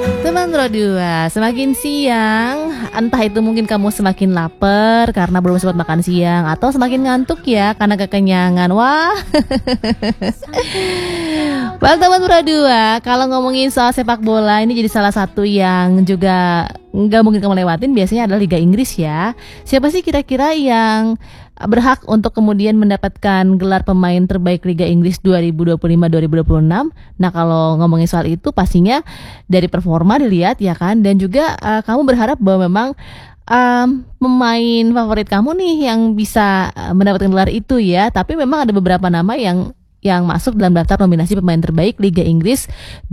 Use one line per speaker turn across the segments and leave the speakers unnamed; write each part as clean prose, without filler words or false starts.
Teman Pro 2, semakin siang, entah itu mungkin kamu semakin lapar karena belum sempat makan siang, atau semakin ngantuk ya karena kekenyangan. Wah. Well, teman Pro 2, kalau ngomongin soal sepak bola, ini jadi salah satu yang juga nggak mungkin kamu lewatin, biasanya adalah Liga Inggris ya. Siapa sih kira-kira yang berhak untuk kemudian mendapatkan gelar pemain terbaik Liga Inggris 2025-2026? Nah, kalau ngomongin soal itu pastinya dari performa dilihat ya kan, dan juga kamu berharap bahwa memang pemain favorit kamu nih yang bisa mendapatkan gelar itu ya. Tapi memang ada beberapa nama yang masuk dalam daftar nominasi pemain terbaik Liga Inggris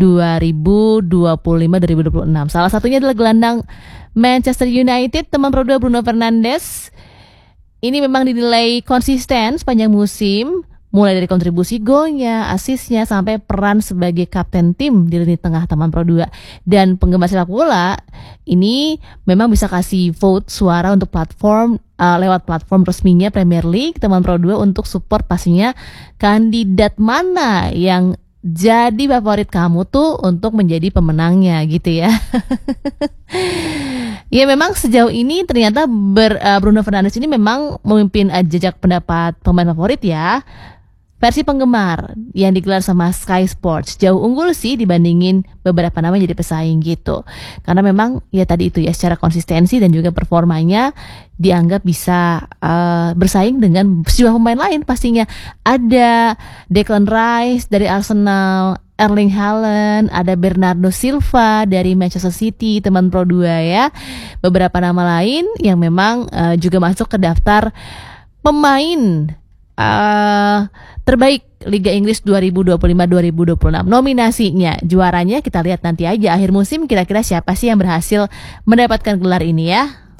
2025-2026. Salah satunya adalah gelandang Manchester United, teman Pro 2, Bruno Fernandes. Ini memang dinilai konsisten sepanjang musim, mulai dari kontribusi golnya, asisnya, sampai peran sebagai kapten tim di lini tengah teman Pro 2. Dan penggemar sepak bola ini memang bisa kasih vote suara untuk platform lewat platform resminya Premier League teman Pro 2 untuk support pastinya kandidat mana yang jadi favorit kamu tuh untuk menjadi pemenangnya gitu ya. Ya, memang sejauh ini ternyata Bruno Fernandes ini memang memimpin jejak pendapat pemain favorit ya. Versi penggemar yang digelar sama Sky Sports jauh unggul sih dibandingin beberapa nama yang jadi pesaing gitu. Karena memang ya tadi itu ya, secara konsistensi dan juga performanya dianggap bisa bersaing dengan sejumlah pemain lain pastinya. Ada Declan Rice dari Arsenal, Erling Haaland, ada Bernardo Silva dari Manchester City, teman Pro 2 ya. Beberapa nama lain yang memang juga masuk ke daftar pemain terbaik Liga Inggris 2025-2026. Nominasinya, juaranya kita lihat nanti aja akhir musim, kira-kira siapa sih yang berhasil mendapatkan gelar ini ya.